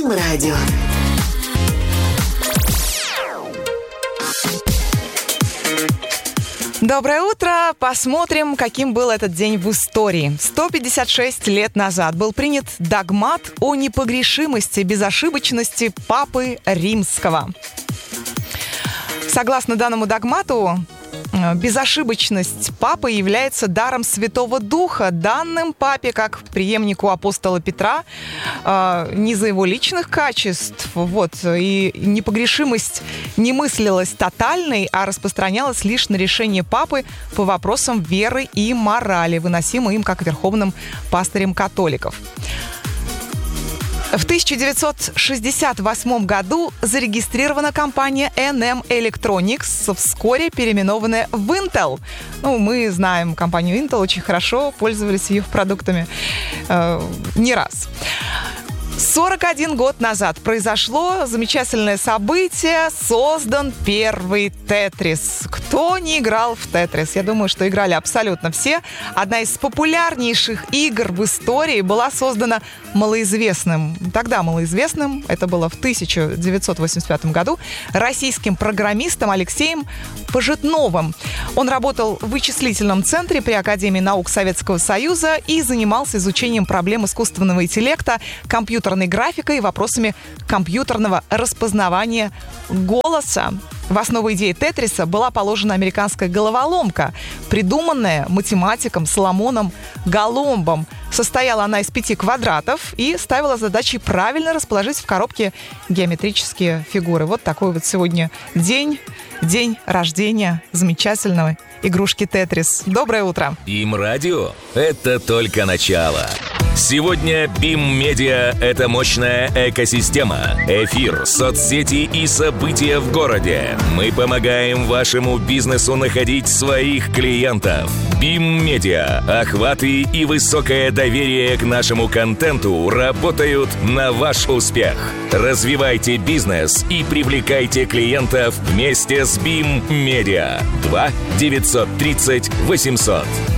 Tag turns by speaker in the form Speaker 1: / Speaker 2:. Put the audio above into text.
Speaker 1: БИМ-радио.
Speaker 2: Доброе утро! Посмотрим, каким был этот день в истории. 156 лет назад был принят догмат о непогрешимости, безошибочности Папы Римского. Согласно данному догмату, безошибочность Папы является даром Святого Духа, данным Папе как преемнику апостола Петра, не за его личных качеств. И непогрешимость не мыслилась тотальной, а распространялась лишь на решение Папы по вопросам веры и морали, выносимым им как верховным пастырем католиков. В 1968 году зарегистрирована компания NM Electronics, вскоре переименованная в Intel. Мы знаем компанию Intel очень хорошо, пользовались ее продуктами не раз. 41 год назад произошло замечательное событие. Создан первый Тетрис. Кто не играл в Тетрис? Я думаю, что играли абсолютно все. Одна из популярнейших игр в истории была создана малоизвестным, это было в 1985 году, российским программистом Алексеем Пожитновым. Он работал в вычислительном центре при Академии наук Советского Союза и занимался изучением проблем искусственного интеллекта, компьютерной графикой и вопросами компьютерного распознавания голоса. В основу идеи Тетриса была положена американская головоломка, придуманная математиком Соломоном Голомбом. Состояла она из 5 квадратов и ставила задачей правильно расположить в коробке геометрические фигуры. Вот такой вот сегодня день рождения замечательной игрушки Тетрис. Доброе утро!
Speaker 3: БИМ-радио – это только начало. Сегодня БИМ-медиа – это мощная экосистема. Эфир, соцсети и события в городе. Мы помогаем вашему бизнесу находить своих клиентов. БИМ-медиа, охваты и высокое доверие к нашему контенту работают на ваш успех. Развивайте бизнес и привлекайте клиентов вместе с БИМ-медиа. 2 930 800.